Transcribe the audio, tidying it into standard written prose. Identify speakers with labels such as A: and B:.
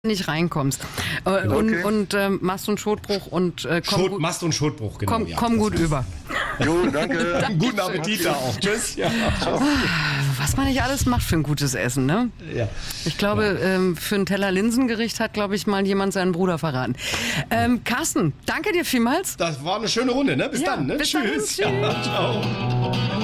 A: nicht reinkommst. Und machst du einen Schotbruch und
B: Mast und Schotbruch, genau.
A: Komm gut über.
C: Jo, danke.
B: Guten Appetit da auch. Tschüss. Ja.
A: Was man nicht alles macht für ein gutes Essen, ne?
B: Ja.
A: Ich glaube, für ein Teller Linsengericht hat, glaube ich, mal jemand seinen Bruder verraten. Carsten, danke dir vielmals.
B: Das war eine schöne Runde, ne? Bis dann, ne?
A: Bis
B: Tschüss.
A: dann.
B: Ja, ciao.